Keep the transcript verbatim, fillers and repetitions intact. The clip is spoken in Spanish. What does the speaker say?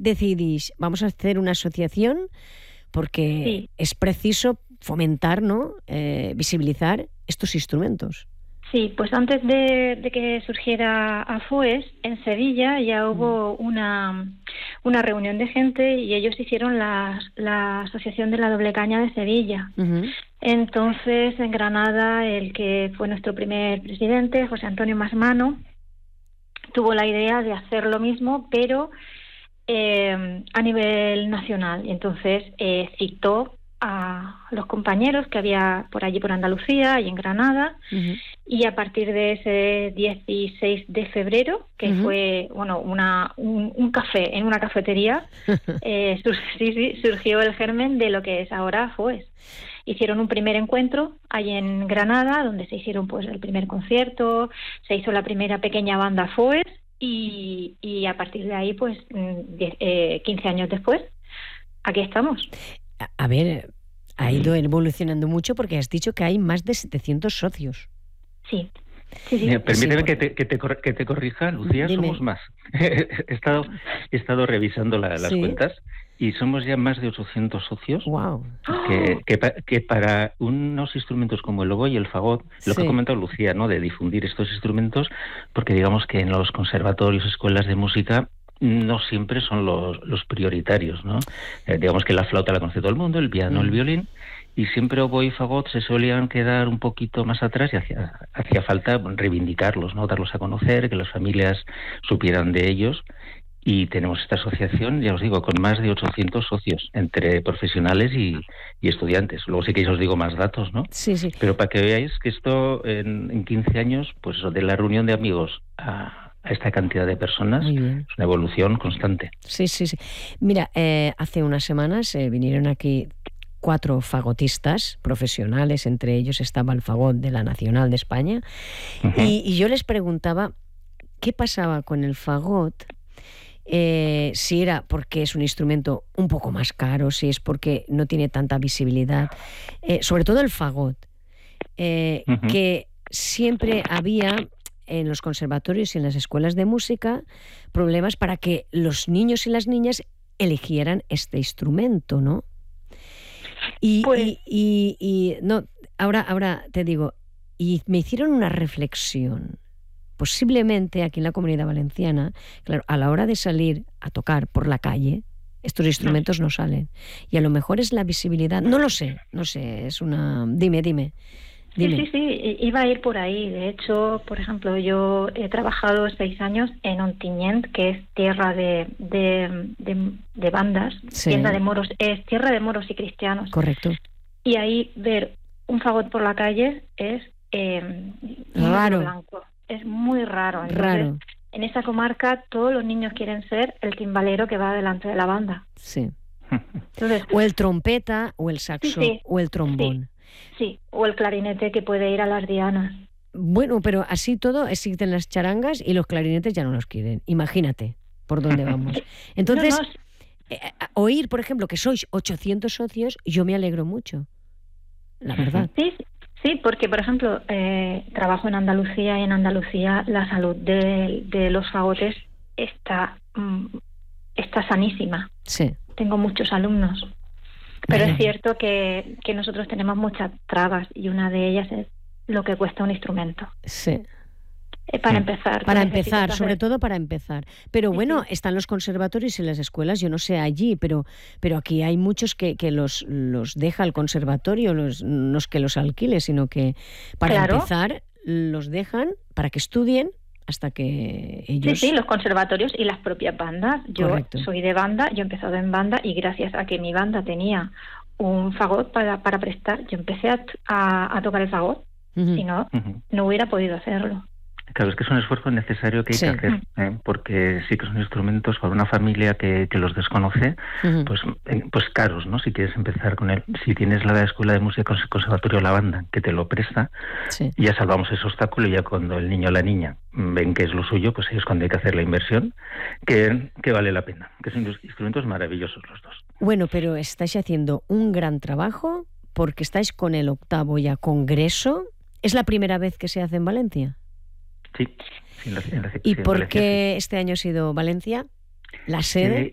decidís, vamos a hacer una asociación porque Sí. es preciso fomentar, ¿no? Eh, visibilizar estos instrumentos. Sí, pues antes de, de que surgiera AFOES, en Sevilla ya hubo una, una reunión de gente y ellos hicieron la, la Asociación de la Doble Caña de Sevilla. Uh-huh. Entonces, en Granada, el que fue nuestro primer presidente, José Antonio Masmano, tuvo la idea de hacer lo mismo, pero eh, a nivel nacional. Y entonces eh, citó a los compañeros que había por allí, por Andalucía y en Granada, uh-huh. y a partir de ese dieciséis de febrero, que uh-huh. fue bueno una un, un café en una cafetería, eh, sur, sí, sí, surgió el germen de lo que es ahora FOES. Hicieron un primer encuentro ahí en Granada, donde se hicieron pues el primer concierto, se hizo la primera pequeña banda FOES, y, y a partir de ahí, pues diez, eh, quince años después, aquí estamos. A ver, ha ido evolucionando mucho porque has dicho que hay más de setecientos socios. Sí. Sí, sí. Mira, permíteme sí, que, te, que, te, que te corrija, Lucía. Dime. Somos más. he, estado, he estado revisando la, las sí. cuentas y somos ya más de ochocientos socios. Wow. Que, que, que para unos instrumentos como el oboe y el fagot, lo sí. que ha comentado Lucía, ¿no? De difundir estos instrumentos, porque digamos que en los conservatorios, escuelas de música, no siempre son los, los prioritarios, ¿no? Eh, digamos que la flauta la conoce todo el mundo, el piano, mm. el violín, y siempre oboe y fagot se solían quedar un poquito más atrás y hacía, hacía falta reivindicarlos, ¿no? Darlos a conocer, que las familias supieran de ellos. Y tenemos esta asociación, ya os digo, con más de ochocientos socios, entre profesionales y, y estudiantes. Luego sí que os digo más datos, ¿no? Sí, sí. Pero para que veáis que esto en, en quince años, pues eso, de la reunión de amigos a, a esta cantidad de personas, es una evolución constante. Sí, sí, sí. Mira, eh, hace unas semanas eh, vinieron aquí cuatro fagotistas profesionales, entre ellos estaba el fagot de la Nacional de España, uh-huh. y, y yo les preguntaba qué pasaba con el fagot. Eh, si era porque es un instrumento un poco más caro, si es porque no tiene tanta visibilidad, eh, sobre todo el fagot, eh, uh-huh. que siempre había en los conservatorios y en las escuelas de música problemas para que los niños y las niñas eligieran este instrumento, ¿no? Y, pues... y, y, y no, ahora, ahora te digo, y me hicieron una reflexión. Posiblemente aquí en la Comunidad Valenciana, claro, a la hora de salir a tocar por la calle, estos instrumentos no salen. Y a lo mejor es la visibilidad, no lo sé, no sé, es una... Dime, dime. dime. Sí, sí, sí, iba a ir por ahí. De hecho, por ejemplo, yo he trabajado seis años en Ontinyent, que es tierra de, de, de, de bandas, sí. tienda de moros, es tierra de moros y cristianos. Correcto. Y ahí ver un fagot por la calle es eh, raro. Blanco. Es muy raro. Entonces, raro. En esa comarca todos los niños quieren ser el timbalero que va delante de la banda. Sí. Entonces, o el trompeta, o el saxo, sí, sí, o el trombón. Sí, sí, o el clarinete que puede ir a las dianas. Bueno, pero así todo existen las charangas y los clarinetes ya no los quieren. Imagínate por dónde vamos. Entonces, no, no. Eh, oír, por ejemplo, que sois ochocientos socios, yo me alegro mucho. La verdad. Sí, sí. Sí, porque, por ejemplo, eh, trabajo en Andalucía y en Andalucía la salud de, de los fagotes está, mm, está sanísima. Sí. Tengo muchos alumnos. Pero vale. Es cierto que, que nosotros tenemos muchas trabas y una de ellas es lo que cuesta un instrumento. Sí. Eh, para empezar. Para empezar, hacer... sobre todo para empezar. Pero sí, bueno, sí. Están los conservatorios y las escuelas, yo no sé allí, pero, pero aquí hay muchos que, que los, los deja el conservatorio, los, no es que los alquile, sino que para claro. empezar los dejan para que estudien hasta que ellos... Sí, sí, los conservatorios y las propias bandas. Yo Correcto. Soy de banda, yo he empezado en banda y gracias a que mi banda tenía un fagot para, para prestar, yo empecé a, a, a tocar el fagot, uh-huh. si no, uh-huh. no hubiera podido hacerlo. Claro, es que es un esfuerzo necesario que hay sí. que hacer, ¿eh? Porque sí que son instrumentos para una familia que, que los desconoce, uh-huh. pues pues caros, ¿no? Si quieres empezar con él. Si tienes la escuela de música, el conservatorio, la banda, que te lo presta, sí. ya salvamos ese obstáculo y ya cuando el niño o la niña ven que es lo suyo, pues ahí es cuando hay que hacer la inversión, que, que vale la pena. Que son instrumentos maravillosos los dos. Bueno, pero estáis haciendo un gran trabajo porque estáis con el octavo ya congreso. ¿Es la primera vez que se hace en Valencia? Sí. En la, en la, ¿Y sí, por Valencia, qué sí. este año ha sido Valencia? ¿La sede? Eh,